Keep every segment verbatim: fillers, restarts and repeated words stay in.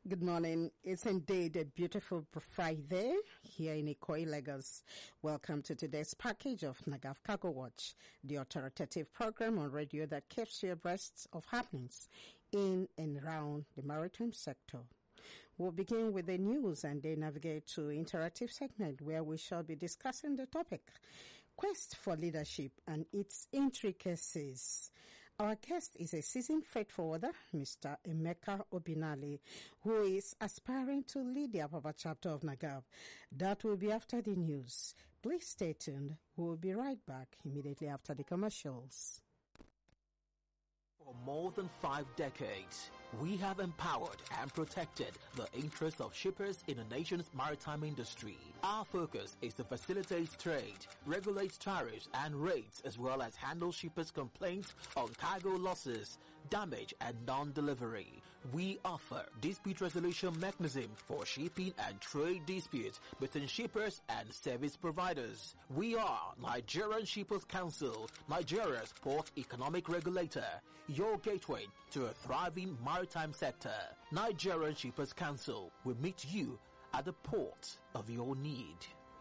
Good morning. It's indeed a beautiful Friday here in Ikoyi, Lagos. Welcome to today's package of Nagav Cargo Watch, the authoritative program on radio that keeps you abreast of happenings in and around the maritime sector. We'll begin with the news and then navigate to interactive segment where we shall be discussing the topic, Quest for Leadership and its Intricacies. Our guest is a seasoned freight forwarder, Mister Emeka Obinali, who is aspiring to lead the Apapa chapter of Nagav. That will be after the news. Please stay tuned. We'll be right back immediately after the commercials. For more than five decades, we have empowered and protected the interests of shippers in the nation's maritime industry. Our focus is to facilitate trade, regulate tariffs and rates, as well as handle shippers' complaints on cargo losses, damage and non-delivery. We offer dispute resolution mechanism for shipping and trade disputes between shippers and service providers. We are Nigerian Shippers Council, Nigeria's port economic regulator, your gateway to a thriving maritime sector. Nigerian Shippers Council will meet you at the port of your need.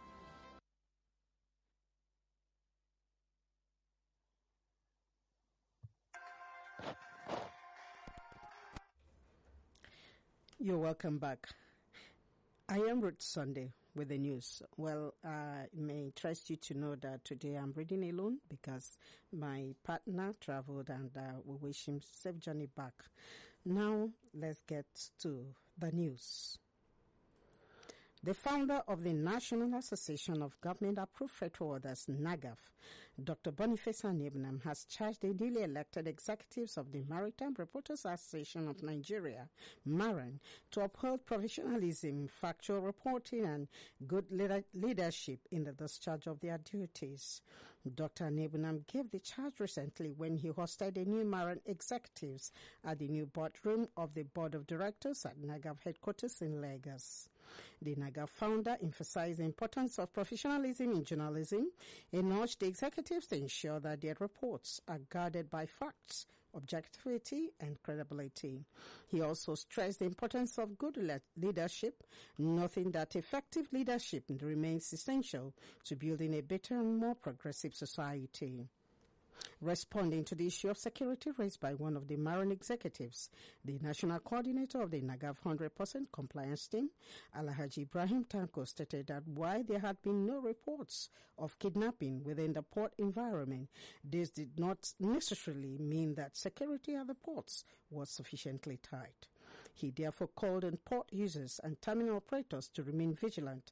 You're welcome back. I am Ruth Sunday with the news. Well, uh, it may interest you to know that today I'm reading alone because my partner traveled and uh, we wish him safe journey back. Now, let's get to the news. The founder of the National Association of Government-Approved Freight Forwarders, NAGAF, Doctor Boniface Anebnam, has charged the newly elected executives of the Maritime Reporters Association of Nigeria, MARAN, to uphold professionalism, factual reporting, and good leader- leadership in the discharge of their duties. Doctor Anebnam gave the charge recently when he hosted the new MARAN executives at the new boardroom of the Board of Directors at NAGAF headquarters in Lagos. The NAGAF founder emphasized the importance of professionalism in journalism and urged the executives to ensure that their reports are guarded by facts, objectivity, and credibility. He also stressed the importance of good le- leadership, noting that effective leadership remains essential to building a better and more progressive society. Responding to the issue of security raised by one of the MARAN executives, the national coordinator of the NAGAF one hundred percent compliance team, Alhaji Ibrahim Tanko, stated that while there had been no reports of kidnapping within the port environment, this did not necessarily mean that security at the ports was sufficiently tight. He therefore called on port users and terminal operators to remain vigilant